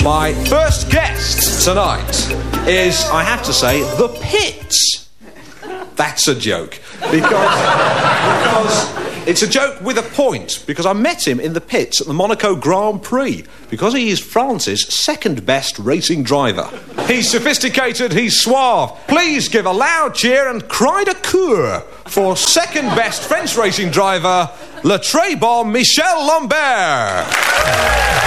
My first guest tonight is, I have to say, the Pits. That's a joke. Because it's a joke with a point, because I met him in the pits at the Monaco Grand Prix, because he is France's second best racing driver. He's sophisticated, he's suave. Please give a loud cheer and cry de coeur for second best French racing driver, Le Très Bon Michel Lambert.